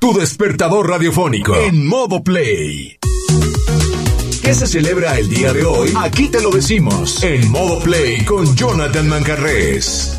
tu despertador radiofónico en modo play. ¿Qué se celebra el día de hoy? Aquí te lo decimos en modo play con Jonathan Manjarrés.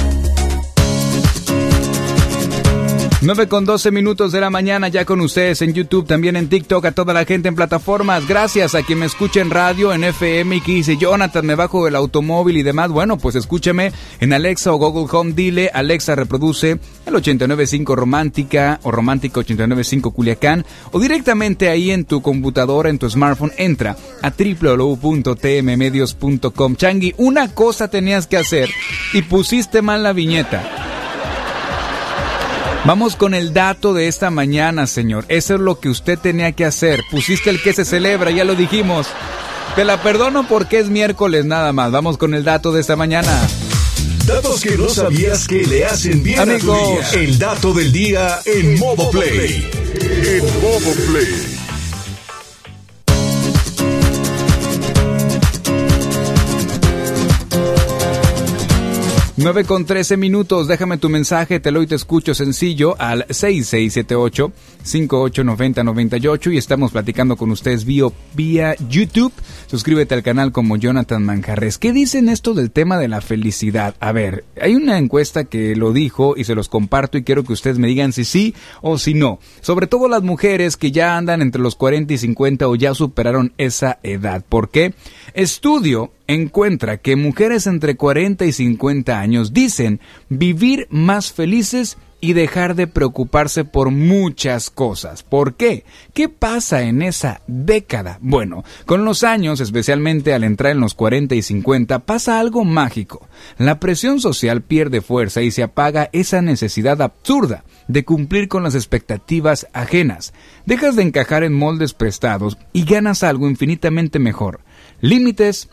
9:12 de la mañana, ya con ustedes en YouTube, también en TikTok, a toda la gente en plataformas. Gracias a quien me escucha en radio, en FM y que dice, Jonathan, me bajo del automóvil y demás. Bueno, pues escúchame en Alexa o Google Home, dile, Alexa, reproduce el 89.5 Romántica o Romántica 89.5 Culiacán, o directamente ahí en tu computadora, en tu smartphone, entra a www.tmmedios.com. Changi, una cosa tenías que hacer y pusiste mal la viñeta. Vamos con el dato de esta mañana, señor. Eso es lo que usted tenía que hacer. Pusiste el que se celebra, ya lo dijimos. Te la perdono porque es miércoles nada más. Vamos con el dato de esta mañana. Datos que no sabías que le hacen bien, amigos, a tu día. El dato del día en modo play. En modo play. 9:13. Déjame tu mensaje, te lo y te escucho sencillo al 6678-589098 y estamos platicando con ustedes vía YouTube. Suscríbete al canal como Jonathan Manjarrés. ¿Qué dicen esto del tema de la felicidad? A ver, hay una encuesta que lo dijo y se los comparto y quiero que ustedes me digan si sí o si no. Sobre todo las mujeres que ya andan entre los 40 y 50 o ya superaron esa edad. ¿Por qué? Estudio encuentra que mujeres entre 40 y 50 años dicen vivir más felices y dejar de preocuparse por muchas cosas. ¿Por qué? ¿Qué pasa en esa década? Bueno, con los años, especialmente al entrar en los 40 y 50, pasa algo mágico. La presión social pierde fuerza y se apaga esa necesidad absurda de cumplir con las expectativas ajenas. Dejas de encajar en moldes prestados y ganas algo infinitamente mejor. Límites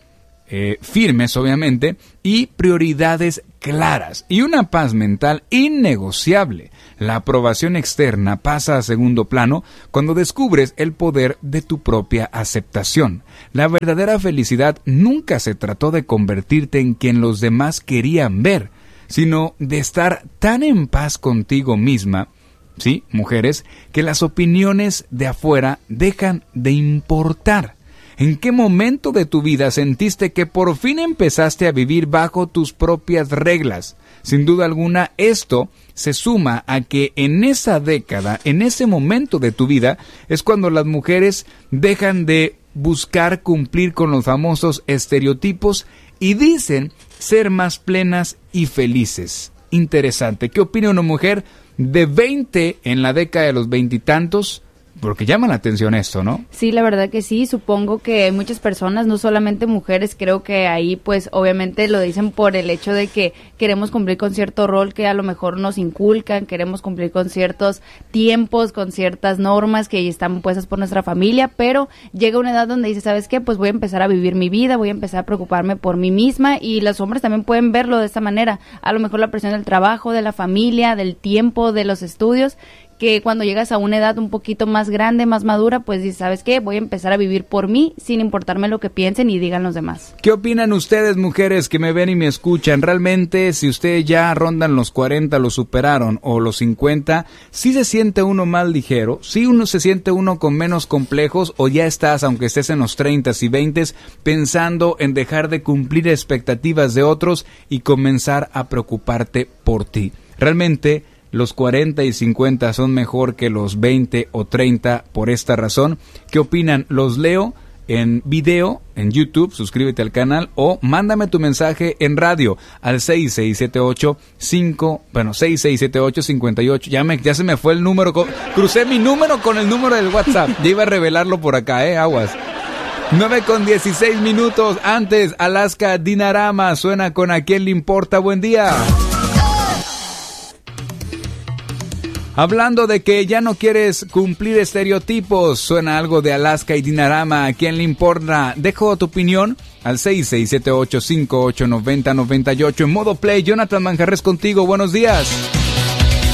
firmes, obviamente, y prioridades claras, y una paz mental innegociable. La aprobación externa pasa a segundo plano cuando descubres el poder de tu propia aceptación. La verdadera felicidad nunca se trató de convertirte en quien los demás querían ver, sino de estar tan en paz contigo misma, ¿sí, mujeres?, que las opiniones de afuera dejan de importar. ¿En qué momento de tu vida sentiste que por fin empezaste a vivir bajo tus propias reglas? Sin duda alguna, esto se suma a que en esa década, en ese momento de tu vida, es cuando las mujeres dejan de buscar cumplir con los famosos estereotipos y dicen ser más plenas y felices. Interesante. ¿Qué opina una mujer de 20 en la década de los veintitantos? Porque llama la atención esto, ¿no? Sí, la verdad que sí. Supongo que hay muchas personas, no solamente mujeres, creo que ahí pues obviamente lo dicen por el hecho de que queremos cumplir con cierto rol que a lo mejor nos inculcan, queremos cumplir con ciertos tiempos, con ciertas normas que están puestas por nuestra familia, pero llega una edad donde dice, ¿sabes qué? Pues voy a empezar a vivir mi vida, voy a empezar a preocuparme por mí misma, y los hombres también pueden verlo de esta manera. A lo mejor la presión del trabajo, de la familia, del tiempo, de los estudios, que cuando llegas a una edad un poquito más grande, más madura, pues dices, ¿sabes qué? Voy a empezar a vivir por mí sin importarme lo que piensen y digan los demás. ¿Qué opinan ustedes, mujeres que me ven y me escuchan? Realmente, si ustedes ya rondan los 40, lo superaron, o los 50, ¿sí se siente uno más ligero? ¿Sí uno se siente uno con menos complejos? ¿O ya estás, aunque estés en los 30 y 20, pensando en dejar de cumplir expectativas de otros y comenzar a preocuparte por ti? Realmente, los 40 y 50 son mejor que los 20 o 30 por esta razón. ¿Qué opinan? Los leo en video, en YouTube, suscríbete al canal o mándame tu mensaje en radio al 6678-58. Ya se me fue el número, crucé mi número con el número del WhatsApp. Ya iba a revelarlo por acá, aguas. 9:16. Antes, Alaska Dinarama suena con ¿A quién le importa? Buen día. Hablando de que ya no quieres cumplir estereotipos, suena algo de Alaska y Dinarama. ¿A quién le importa? Dejo tu opinión al 6678-589098 en modo play. Jonathan Manjarrés contigo. Buenos días.